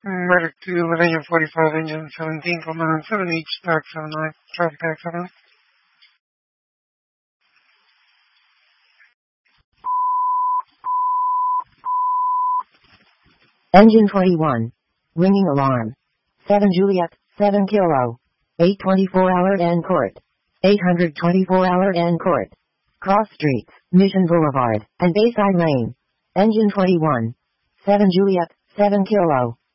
Medic 2, Millennium 45, engine 17, command 7H, stack 79, traffic accident. Engine 21. Ringing alarm. 7 Juliet, 7 Kilo. 824-hour N Court. 824-hour N Court. Cross Streets, Mission Boulevard, and Bayside Lane. Engine 21. 7 Juliet, 7 Kilo.